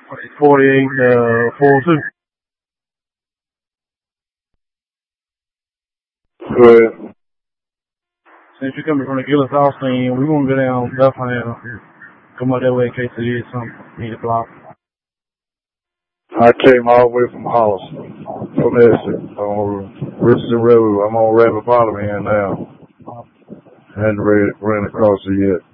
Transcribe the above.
48, 42. Go ahead. Since you're coming from the Gillis Austin, we won't go down Bethlehem. Come up that way in case there is something need to block. I came all the way from Hollis, from Essex, on Richardson Road. I'm on Rappapotoman now. I hadn't ran across it yet.